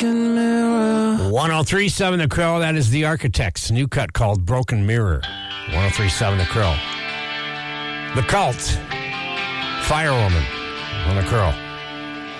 broken mirror. 1037 The Crow, that is The Architects. New cut called Broken Mirror. 1037 The Crow. The Cult. Firewoman on The Crow.